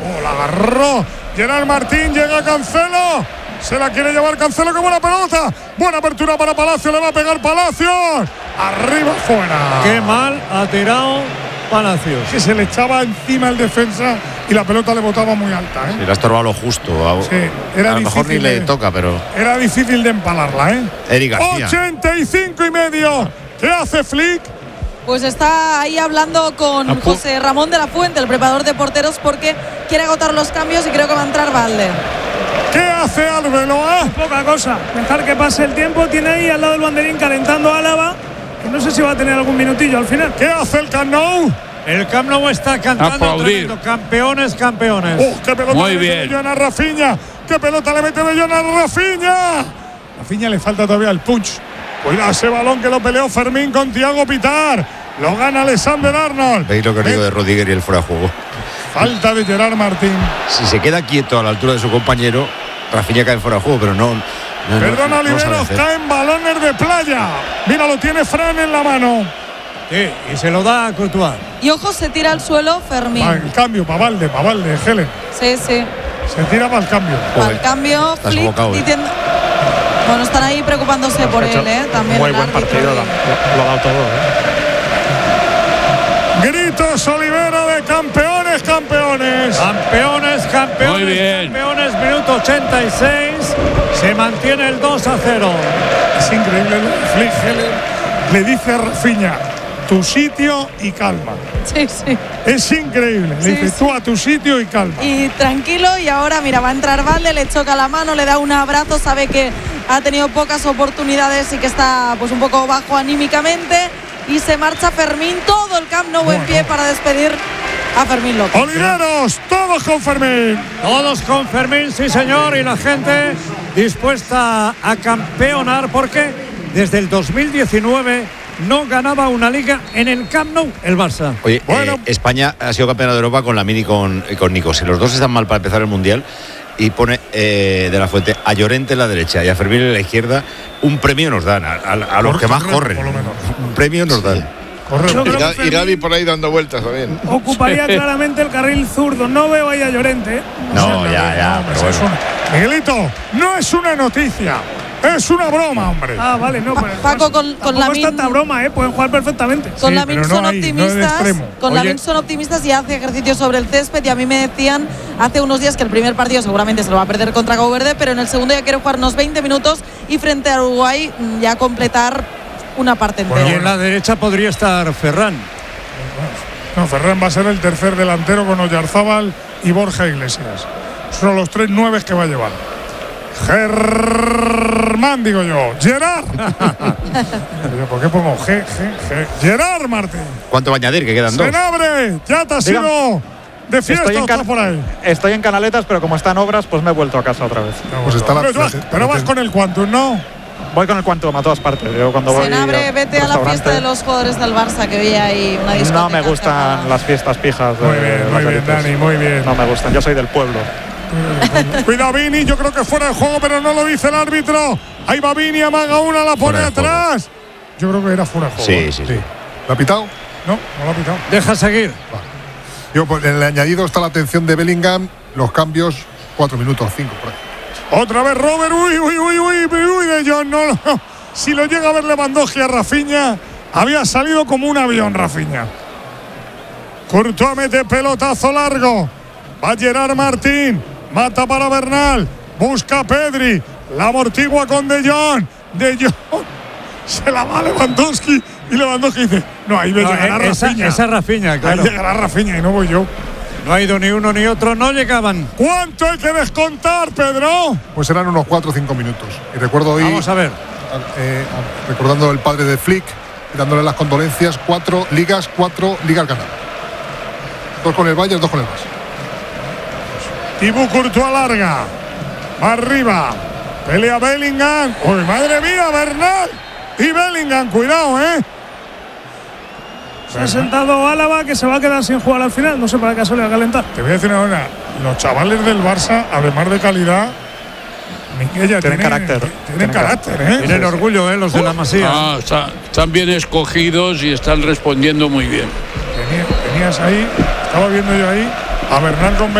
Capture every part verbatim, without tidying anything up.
Oh, la agarró Gerard Martín, llega Cancelo. Se la quiere llevar Cancelo, qué buena pelota. Buena apertura para Palacios, le va a pegar Palacios. Arriba, fuera. Qué mal ha tirado Palacios. Que se le echaba encima el defensa y la pelota le botaba muy alta, ¿eh? Sí, le ha estorbado lo justo. A, sí, era a lo mejor ni le de, toca, pero. Era difícil de empalarla, ¿eh? Eric García. ochenta y cinco y medio. ¿Qué hace Flick? Pues está ahí hablando con José Ramón de la Fuente, el preparador de porteros, porque quiere agotar los cambios y creo que va a entrar Valde. ¿Qué hace Arbeloa? Poca cosa, dejar que pase el tiempo. Tiene ahí al lado del banderín calentando a Álava. No sé si va a tener algún minutillo al final. ¿Qué hace el Camp Nou? El Camp Nou está cantando tremendo. Campeones, campeones. ¡Oh, qué pelota Muy le mete bien. Bellón a Rafinha! ¡Qué pelota le mete Bellón a Rafinha! Rafinha le falta todavía el punch. Cuidado ese balón que lo peleó Fermín con Thiago Pitar. Lo gana Alexander Arnold. ¿Veis lo que os digo de Rudiger y el fuera de juego? Falta de Gerard Martín. Si se queda quieto a la altura de su compañero, Rafinha cae fuera de juego, pero no. no Perdona, no, no Oliveros, caen balones de playa. Mira, lo tiene Fran en la mano. Sí, y se lo da a Courtois. Y ojo, se tira al suelo Fermín. Va el cambio, para Valde, para Valde, Helen. Sí, sí. Se tira para el cambio. Para el cambio, Estás Flick sofocado, ¿eh? diciendo. Bueno, están ahí preocupándose por él, ¿eh? También muy el buen árbitro partido, y- lo, lo ha dado todo, ¿eh? Gritos Olivera de campeones, campeones. Campeones, campeones, Muy bien. campeones, minuto ochenta y seis. Se mantiene el dos a cero. Es increíble lo de Flick. Helen le dice a Rafinha, tu sitio y calma. Sí, sí. Es increíble. Le Sí, dice, sí. tú a tu sitio y calma. Y tranquilo, y ahora mira, va a entrar Valde, le choca la mano, le da un abrazo, sabe que ha tenido pocas oportunidades y que está pues un poco bajo anímicamente, y se marcha Fermín, todo el Camp Nou en pie para despedir a Fermín López. Oliveros, todos con Fermín. Todos con Fermín, sí señor, y la gente dispuesta a campeonar porque desde el dos mil diecinueve no ganaba una liga en el Camp Nou el Barça. Oye, Bueno. eh, España ha sido campeona de Europa con Lamine y con, y con Nico. Si los dos están mal para empezar el Mundial, y pone eh, de la Fuente a Llorente en la derecha y a Fermín en la izquierda, un premio nos dan a, a- a los que más corren. Por lo menos. Un premio nos dan. Correcto. Yo creo Y, que Ga- y Fermín Gavi por ahí dando vueltas también. ocuparía claramente el carril zurdo. No veo ahí a Llorente, ¿eh? No, ya, ya, pero Es bueno. una- Miguelito, no es una noticia, es una broma, hombre. Ah, vale, no, pero Paco, con- con tampoco es Lamine- tanta broma, ¿eh? Pueden jugar perfectamente. Con Sí, Lamine pero no son ahí, no en el optimistas, extremo. con Oye. Lamine son optimistas y hace ejercicio sobre el césped, y a mí me decían hace unos días que el primer partido seguramente se lo va a perder contra Cabo Verde, pero en el segundo ya quiere jugar unos veinte minutos y frente a Uruguay mm, ya completar una parte entera. Y en la derecha podría estar Ferran. No, Ferran va a ser el tercer delantero con Oyarzábal y Borja Iglesias. Son los tres nueves que va a llevar. Germán, digo yo. Gerard. Pero, ¿por qué pongo G, G, G? Gerard Martín. ¿Cuánto va a añadir? Que quedan dos. Senabre, ya te has Diga. ido de fiesta Estoy en, o estás Can- por ahí. estoy en Canaletas, pero como están obras, pues me he vuelto a casa otra vez. Pues está la, pero, vas, pero vas con el Quantum, ¿no? Voy con el Quantum a todas partes. Yo cuando voy Senabre, al vete a la restaurante, fiesta de los jugadores del Barça, que hoy hay una discoteca. No me gustan cerrada. las fiestas pijas. De Muy bien, los muy bien, élites. Dani, muy bien. No me gustan, yo soy del pueblo. Cuidado Vini, yo creo que fuera de juego, pero no lo dice el árbitro. Ahí va Vini, amaga una, la pone Fuera de juego. atrás. Yo creo que era fuera de juego. Sí, sí, sí. ¿Lo ha pitado? No, no lo ha pitado. Deja seguir. Yo, pues, en el añadido está la atención de Bellingham, los cambios, cuatro minutos, cinco. Por ahí. Otra vez Robert, uy, uy, uy, uy, uy, de John, no, no. Si lo llega a ver Lewandowski a Rafinha, había salido como un avión Rafinha. Courtois mete pelotazo largo. Va Gerard Martín, mata para Bernal, busca a Pedri, la amortigua con De Jong. De Jong se la va a Lewandowski y Lewandowski dice, no, ahí me No, llegará esa, Rafinha. esa Rafinha, claro. Ahí llegará Rafinha y no voy yo. No ha ido ni uno ni otro, no llegaban. ¿Cuánto hay que descontar, Pedro? Pues serán unos cuatro o cinco minutos. Y recuerdo hoy, Vamos a ver. eh, recordando el padre de Flick, dándole las condolencias, cuatro ligas, cuatro ligas ganadas. Dos con el Bayern, dos con el Barça. Thibaut Courtois larga. Va arriba. Pelea Bellingham. ¡Uy, madre mía, Bernal! Y Bellingham, cuidado, ¿eh? Se ha sentado Álava, que se va a quedar sin jugar al final. No sé para qué caso le va a calentar. Te voy a decir una cosa. Los chavales del Barça, además de calidad, Miguel, ya Tienen carácter. Tienen, Tienen carácter, ¿eh? Tienen orgullo, ¿eh? Los de la Masía. Ah, está- están bien escogidos y están respondiendo muy bien. Tenía- tenías ahí, estaba viendo yo ahí, a Bernal con Bellingham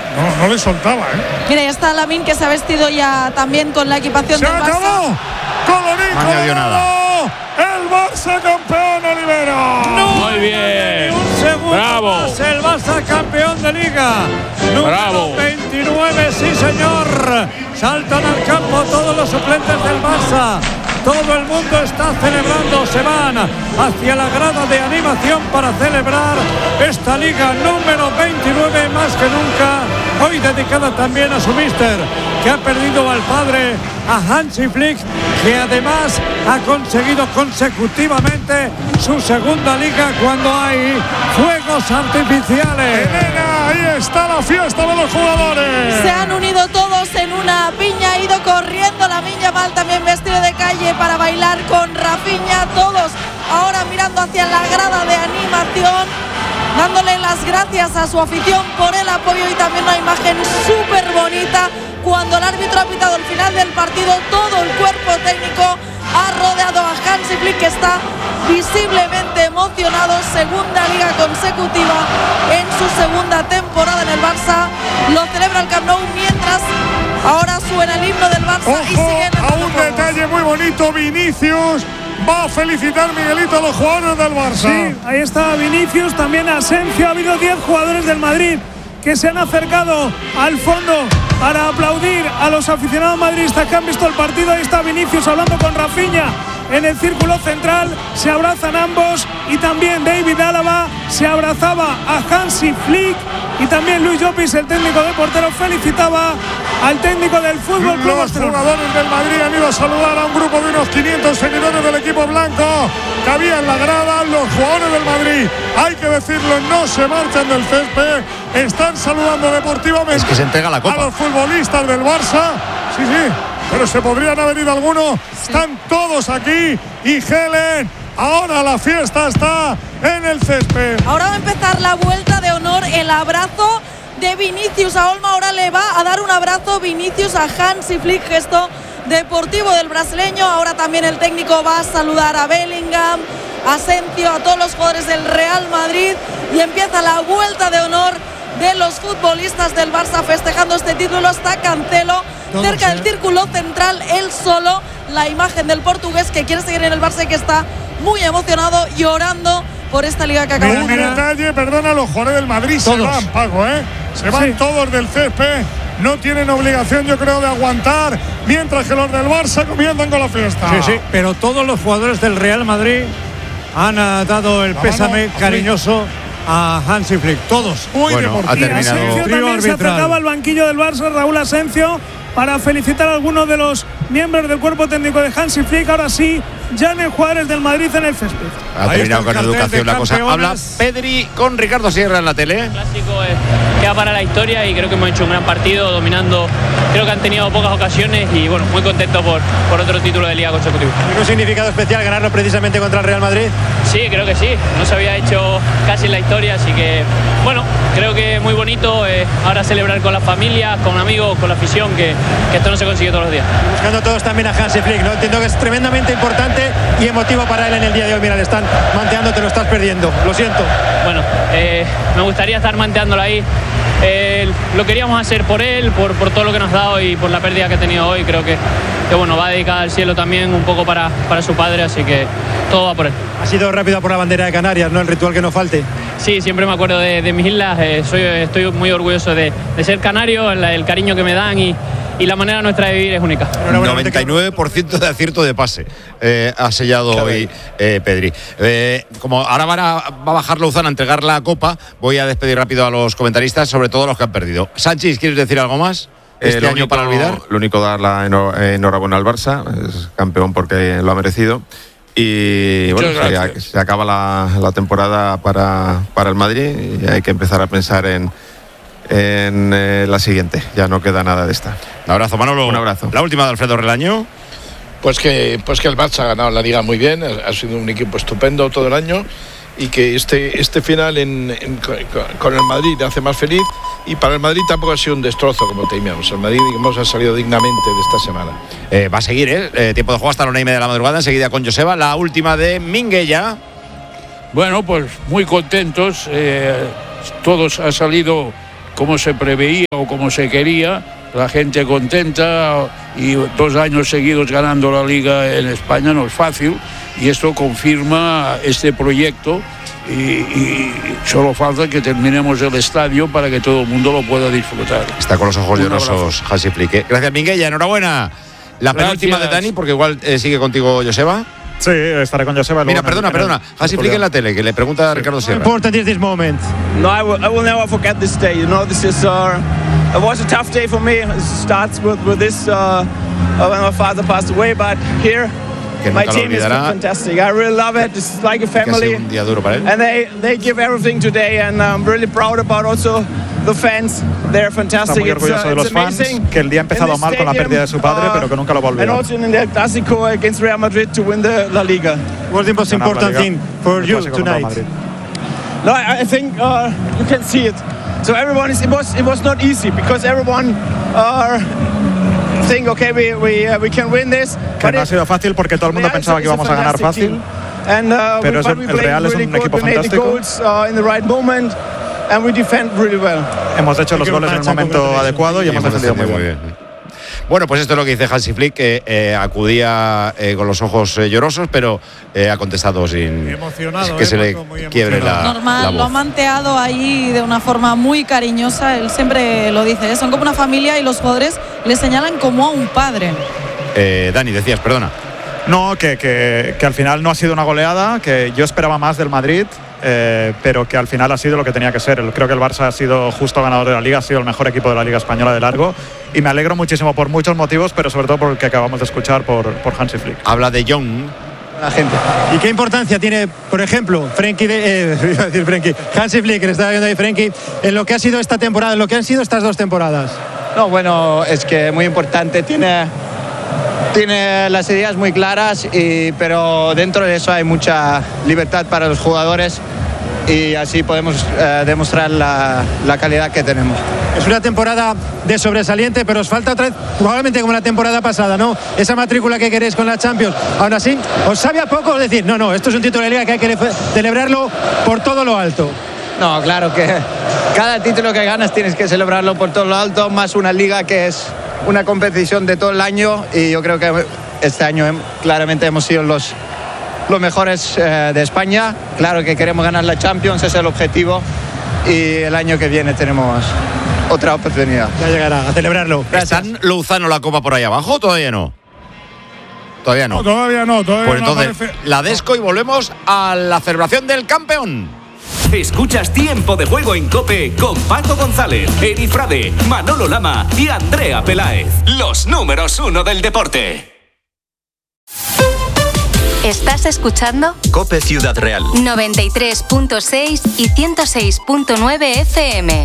No, no le soltaba, ¿eh? Mira, ya está Lamine, que se ha vestido ya también con la equipación ¡Se del acabó! Barça. ¡Colorín No añadió colorado! ¡El Barça campeón, Olivero! No, Muy bien. Un segundo Bravo. más, el Barça campeón de Liga. Número Bravo. veintinueve, sí señor. Saltan al campo todos los suplentes del Barça. Todo el mundo está celebrando, se van hacia la grada de animación para celebrar esta Liga número veintinueve, más que nunca, hoy dedicada también a su míster, que ha perdido al padre, a Hansi Flick, que además ha conseguido consecutivamente su segunda Liga cuando hay fuegos artificiales. Elena, ahí está la fiesta de los jugadores. Se han unido todos en una piña, ha ido corriendo Lamine Yamal también vestido de calle para bailar con Rafinha, todos ahora mirando hacia la grada de animación, dándole las gracias a su afición por el apoyo, y también una imagen súper bonita cuando el árbitro ha pitado el final del partido. Todo el cuerpo técnico ha rodeado a Hansi Flick, que está visiblemente emocionado, segunda liga consecutiva en su segunda temporada en el Barça, lo celebra el Camp Nou mientras ahora suena el himno del Barça. Ojo y siguen a un detalle muy bonito, Vinicius va a felicitar, Miguelito, a los jugadores del Barça. Sí, ahí está Vinicius, también Asensio. Ha habido diez jugadores del Madrid que se han acercado al fondo para aplaudir a los aficionados madridistas que han visto el partido. Ahí está Vinicius hablando con Rafinha en el círculo central, se abrazan ambos, y también David Álava se abrazaba a Hansi Flick, y también Luis Llopis, el técnico de porteros, felicitaba al técnico del Fútbol Club Los Barcelona. jugadores del Madrid han ido a saludar a un grupo de unos quinientos seguidores del equipo blanco que había en la grada. Los jugadores del Madrid, hay que decirlo, no se marchan del césped, están saludando deportivamente. Es que se entrega la copa a los futbolistas del Barça. Sí, sí, pero se podrían haber ido algunos. Están todos aquí, y Helen, ahora la fiesta está en el césped. Ahora va a empezar la vuelta de honor, el abrazo de Vinicius a Olmo. Ahora le va a dar un abrazo Vinicius a Hansi Flick, gesto deportivo del brasileño. Ahora también el técnico va a saludar a Bellingham, a Asensio, a todos los jugadores del Real Madrid, y empieza la vuelta de honor de los futbolistas del Barça festejando este título. Está Cancelo Todos, cerca ¿eh? del círculo central, él solo, la imagen del portugués que quiere seguir en el Barça y que está muy emocionado, llorando por esta liga que acaba de Un ganar. detalle, perdona, los jugadores del Madrid Todos. se van, Paco, ¿eh? Se van Sí. todos del césped. No tienen obligación, yo creo, de aguantar, mientras que los del Barça comienzan con la fiesta. Sí, sí, pero todos los jugadores del Real Madrid han ah, dado el La pésame mano a cariñoso a Hansi Flick, todos. Muy Bueno, deportivo. ha Y terminado. Asensio Trío también se arbitral. acercaba al banquillo del Barça, Raúl Asensio, para felicitar a algunos de los miembros del cuerpo técnico de Hansi Flick. Ahora sí, ya no hay jugadores del Madrid en el césped. Ha Ahí terminado está el con cartel educación de la cosa. Habla campeones. Pedri con Ricardo Sierra en la tele. Clásico eh, queda para la historia, y creo que hemos hecho un gran partido dominando. Creo que han tenido pocas ocasiones, y bueno, muy contento por, por otro título de liga consecutivo. ¿Tiene un significado especial ganarlo precisamente contra el Real Madrid? Sí, creo que sí, no se había hecho casi en la historia, así que bueno, creo que muy bonito eh, ahora celebrar con las familias, con amigos, con la afición, que, que esto no se consigue todos los días. Buscando todos también a Hansi Flick, ¿no? Entiendo que es tremendamente importante y emotivo para él en el día de hoy. Mira, le están manteando, te lo estás perdiendo, lo siento. Bueno, eh, me gustaría estar manteándolo ahí. Eh, lo queríamos hacer por él, por, por todo lo que nos ha dado y por la pérdida que ha tenido hoy. Creo que, que bueno, va dedicada al cielo también un poco para, para su padre, así que todo va por él. Ha sido rápido por la bandera de Canarias, ¿no? El ritual que no falte. Sí, siempre me acuerdo de, de mis islas. Eh, soy, estoy muy orgulloso de, de ser canario, el, el cariño que me dan, y, y la manera nuestra de vivir es única. noventa y nueve por ciento de acierto de pase eh, ha sellado hoy eh, Pedri. Eh, como ahora van a, va a bajar Lozano a entregar la copa, voy a despedir rápido a los comentaristas, sobre todo los que han perdido. Sánchez, ¿quieres decir algo más? Eh, Este lo año único, para olvidar. Lo único, dar la enhor- enhorabuena al Barça, es campeón porque lo ha merecido. Y Muchas bueno, se, gracias. se acaba la, la temporada para, para el Madrid, y hay que empezar a pensar en, en eh, la siguiente. Ya no queda nada de esta. Un abrazo, Manolo. Un abrazo. La última de Alfredo Relaño. Pues que, pues que el Barça ha ganado la Liga muy bien, ha sido un equipo estupendo todo el año, y que este, este final en, en, con, con el Madrid le hace más feliz, y para el Madrid tampoco ha sido un destrozo como temíamos. El Madrid, digamos, ha salido dignamente de esta semana. Eh, va a seguir, ¿eh? Eh, Tiempo de juego hasta la una y media de la madrugada, enseguida con Joseba. La última de Minguella. Bueno, pues muy contentos. Eh, todos ha salido como se preveía o como se quería, la gente contenta y dos años seguidos ganando la Liga en España no es fácil y esto confirma este proyecto y, y solo falta que terminemos el estadio para que todo el mundo lo pueda disfrutar. Está con los ojos llorosos Hansi Flick. Gracias, Minguella, enhorabuena. La penúltima de Dani, porque igual eh, sigue contigo Joseba. Sí, estaré con Joseba. Mira, perdona, perdona. Hansi Flick en la tele, que le pregunta a Ricardo Sierra. How important is this moment? No, I will, I will never forget this day. You know, this is uh, it was a tough day for me. It starts with with this uh, when my father passed away, but here my team is fantastic. I really love it. It's like a family. Un día duro para él. And they they give everything today, and I'm really proud about also the fans. They're fantastic. Está muy orgulloso de los fans, que el día ha empezado mal con la pérdida de su padre, pero que nunca lo va a olvidar. And also in the Clásico against Real Madrid to win the La Liga. What's the most important thing for you tonight? No, I, I think uh, you can see it. So everyone is. It was it was not easy because everyone uh, think okay we we uh, we can win this. Que no ha sido fácil porque todo el mundo pensaba que íbamos a ganar fácil. And, uh, pero we, es el, el Real es un equipo fantástico. And we defend really well. Hemos hecho los goles en el momento adecuado y hemos defendido muy bien. bien. Bueno, pues esto es lo que dice Hansi Flick, que eh, acudía eh, con los ojos eh, llorosos, pero eh, ha contestado sin emocionado, que eh, se le quiebre la, Normal, la voz. lo ha manteado ahí de una forma muy cariñosa. Él siempre lo dice, ¿eh? Son como una familia y los jugadores le señalan como a un padre. Eh, Dani, decías, perdona. No, que, que, que al final no ha sido una goleada, que yo esperaba más del Madrid, eh, pero que al final ha sido lo que tenía que ser. Creo que el Barça ha sido justo ganador de la Liga, ha sido el mejor equipo de la Liga Española de largo, y me alegro muchísimo por muchos motivos, pero sobre todo por el que acabamos de escuchar por, por Hansi Flick. Habla de Jong. La gente. ¿Y qué importancia tiene, por ejemplo, Frenkie de, eh, iba a decir Frenkie, Hansi Flick, que le estaba viendo ahí Frenkie, en lo que ha sido esta temporada, en lo que han sido estas dos temporadas? No, bueno, es que muy importante, tiene... Tiene las ideas muy claras, y, pero dentro de eso hay mucha libertad para los jugadores y así podemos eh, demostrar la, la calidad que tenemos. Es una temporada de sobresaliente, pero os falta otra vez, probablemente como la temporada pasada, ¿no? Esa matrícula que queréis con la Champions. Aún así, ¿os sabe a poco decir, no, no, esto es un título de Liga que hay que celebrarlo por todo lo alto? No, claro que cada título que ganas tienes que celebrarlo por todo lo alto, más una Liga que es una competición de todo el año, y yo creo que este año claramente hemos sido los, los mejores eh, de España. Claro que queremos ganar la Champions, ese es el objetivo, y el año que viene tenemos otra oportunidad. Ya llegará, a celebrarlo. Gracias. ¿Están Lozano la copa por ahí abajo o todavía no? Todavía no. No, todavía no, todavía pues no entonces, aparece. la Desco y volvemos a la celebración del campeón. Escuchas Tiempo de Juego en COPE con Paco González, Eri Frade, Manolo Lama y Andrea Peláez. Los números uno del deporte. ¿Estás escuchando? COPE Ciudad Real. noventa y tres punto seis y ciento seis punto nueve F M.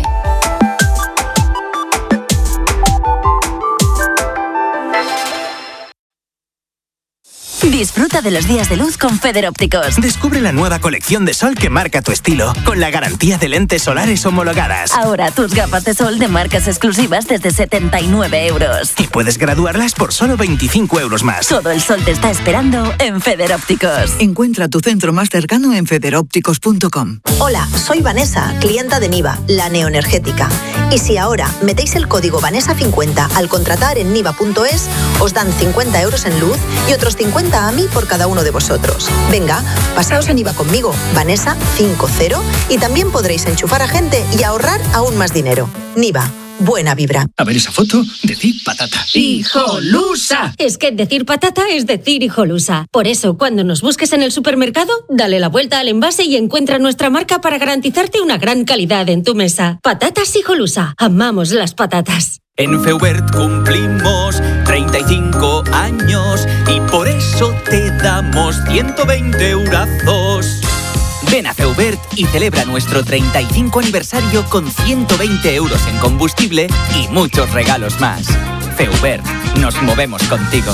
Disfruta de los días de luz con Federópticos. Descubre la nueva colección de sol que marca tu estilo, con la garantía de lentes solares homologadas. Ahora tus gafas de sol de marcas exclusivas desde setenta y nueve euros. Y puedes graduarlas por solo veinticinco euros más. Todo el sol te está esperando en Federópticos. Encuentra tu centro más cercano en federópticos punto com. Hola, soy Vanessa, clienta de Niva, la neoenergética. Y si ahora metéis el código Vanessa cincuenta al contratar en niva punto es, os dan cincuenta euros en luz y otros cincuenta a mí por cada uno de vosotros. Venga, pasaos a Niva conmigo, Vanessa cincuenta, y también podréis enchufar a gente y ahorrar aún más dinero. Niva, buena vibra. A ver esa foto, decir patata. ¡Hijolusa! Es que decir patata es decir hijolusa. Por eso, cuando nos busques en el supermercado, dale la vuelta al envase y encuentra nuestra marca para garantizarte una gran calidad en tu mesa. Patatas hijolusa. Amamos las patatas. En Feubert cumplimos treinta y cinco años y por eso te damos ciento veinte eurazos. Ven a Feubert y celebra nuestro treinta y cinco aniversario con ciento veinte euros en combustible y muchos regalos más. Feubert, nos movemos contigo.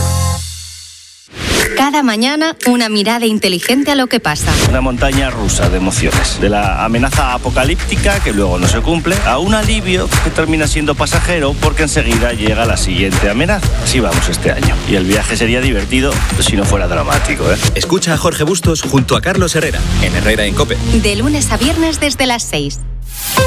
Cada mañana, una mirada inteligente a lo que pasa. Una montaña rusa de emociones. De la amenaza apocalíptica, que luego no se cumple, a un alivio que termina siendo pasajero porque enseguida llega la siguiente amenaza. Así vamos este año. Y el viaje sería divertido si no fuera dramático, ¿eh? Escucha a Jorge Bustos junto a Carlos Herrera, en Herrera en COPE. De lunes a viernes desde las seis.